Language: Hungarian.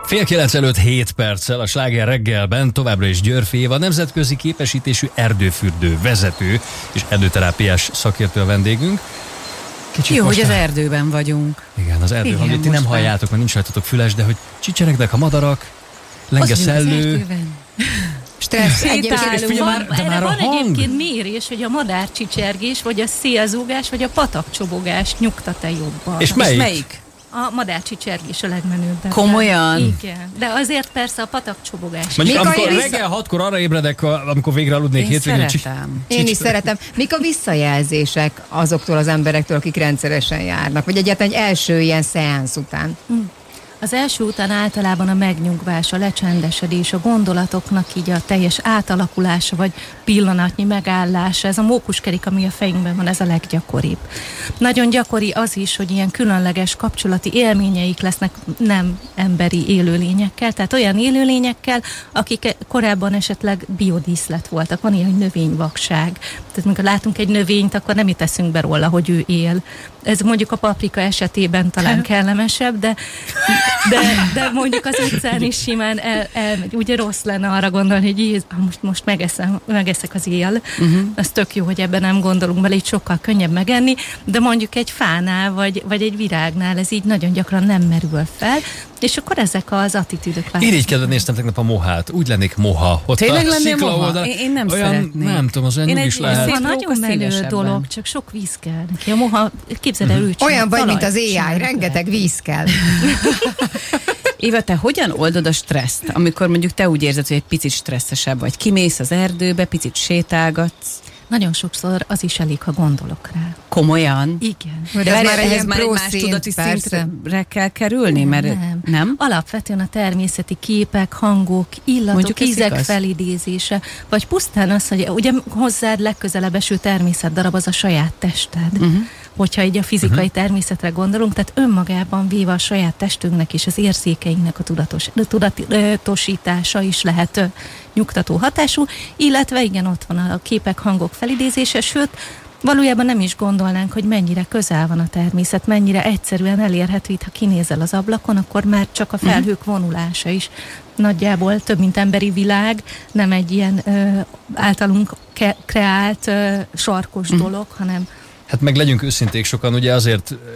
8:30 előtt 7 perccel a Sláger reggelben továbbra is Györfi Éva, nemzetközi képesítésű erdőfürdő vezető és erdőterápiás szakértő a vendégünk. Kicsit jó, hogy az erdőben vagyunk. Igen, az erdő hangját ti nem halljátok, mert nincs rajtatok füles, de hogy csicseregnek a madarak, leng a szellő. Stressz, erre van egyébként mérés, hogy a madárcsicsergés, vagy a szélzúgás, vagy a patakcsobogás nyugtat-e jobban. És melyik? A madárcsicsergés a legmenőbb. Komolyan? Igen. De azért persze a patakcsobogás. Mondjuk amikor reggel 6-kor arra ébredek, amikor végre aludnék hétvégén. Én is szeretem. Mik a visszajelzések azoktól az emberektől, akik rendszeresen járnak? Vagy egyáltalán egy első ilyen szeánsz után? Az első után általában a megnyugvás, a lecsendesedés, a gondolatoknak így a teljes átalakulása, vagy pillanatnyi megállása, ez a mókuskerék, ami a fejünkben van, ez a leggyakoribb. Nagyon gyakori az is, hogy ilyen különleges kapcsolati élményeik lesznek nem emberi élőlényekkel, tehát olyan élőlényekkel, akik korábban esetleg biodíszlet voltak. Van ilyen, hogy növényvakság. Tehát amikor látunk egy növényt, akkor nem itt eszünk be róla, hogy ő él. Ez mondjuk a paprika esetében talán kellemesebb, de mondjuk az utcán is simán elmegy. Ugye rossz lenne arra gondolni, hogy most megeszek az él. Az tök jó, hogy ebben nem gondolunk bele, így sokkal könnyebb megenni, de mondjuk egy fánál, vagy egy virágnál ez így nagyon gyakran nem merül fel, és akkor ezek az attitűdök változnak. Irigykedve néztem tegnap a mohát, úgy lennék moha. Ott tényleg lennél moha? Én nem szeretném. Nem tudom, az olyan nyug is lehet. Ez nagyon menő dolog, csak sok víz kell neki. A moha, képzeld el, olyan vagy, mint az AI, rengeteg víz kell. Éva, te hogyan oldod a stresszt, amikor mondjuk te úgy érzed, hogy egy picit stresszesebb vagy? Kimész az erdőbe, picit sétálgatsz? Nagyon sokszor az is elég, ha gondolok rá. Komolyan? Igen. De ehhez már egy más tudati szintre kell kerülni? Mert nem? Alapvetően a természeti képek, hangok, illatok, ízek felidézése, vagy pusztán az, hogy ugye hozzád legközelebb eső természetdarab az a saját tested. Hogyha így a fizikai természetre gondolunk, tehát önmagában véve a saját testünknek és az érzékeinknek a tudatosítása is lehet nyugtató hatású, illetve igen, ott van a képek, hangok felidézése, sőt, valójában nem is gondolnánk, hogy mennyire közel van a természet, mennyire egyszerűen elérhető, itt ha kinézel az ablakon, akkor már csak a felhők vonulása is nagyjából több, mint emberi világ, nem egy ilyen általunk kreált sarkos dolog, hanem hát meg legyünk őszinték, sokan ugye azért